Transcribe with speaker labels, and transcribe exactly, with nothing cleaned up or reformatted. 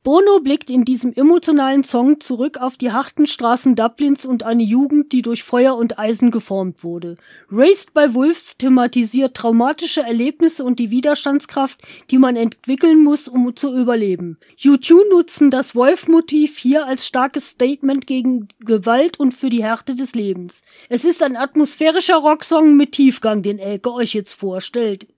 Speaker 1: Bono blickt in diesem emotionalen Song zurück auf die harten Straßen Dublins und eine Jugend, die durch Feuer und Eisen geformt wurde. Raised by Wolves thematisiert traumatische Erlebnisse und die Widerstandskraft, die man entwickeln muss, um zu überleben. U zwei nutzen das Wolf-Motiv hier als starkes Statement gegen Gewalt und für die Härte des Lebens. Es ist ein atmosphärischer Rocksong mit Tiefgang, den Elke euch jetzt vorstellt.